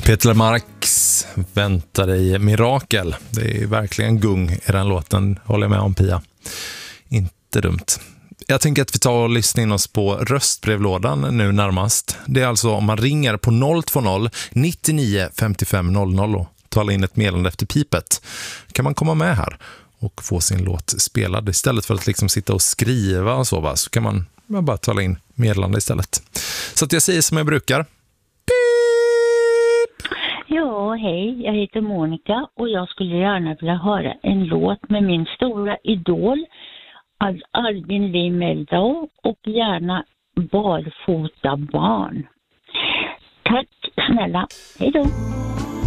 Peter Marx väntar dig mirakel. Det är verkligen gung i den låten, håller jag med om, Pia. Inte dumt. Jag tänker att vi tar och lyssnar in oss på röstbrevlådan nu närmast. Det är alltså om man ringer på 020-99 55 00 och talar in ett meddelande efter pipet. Kan man komma med här och få sin låt spelad istället för att liksom sitta och skriva och så kan man bara tala in meddelande istället. Så att jag säger som jag brukar. Ja, hej. Jag heter Monica och jag skulle gärna vilja höra en låt med min stora idol Albin Lee Meldau och gärna Barfota barn. Tack snälla. Hej då.